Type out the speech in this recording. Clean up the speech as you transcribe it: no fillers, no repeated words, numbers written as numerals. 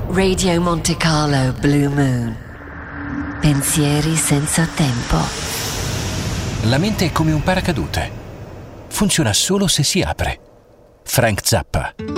Radio Monte Carlo Blue Moon. Pensieri senza tempo. La mente è come un paracadute. Funziona solo se si apre. Frank Zappa.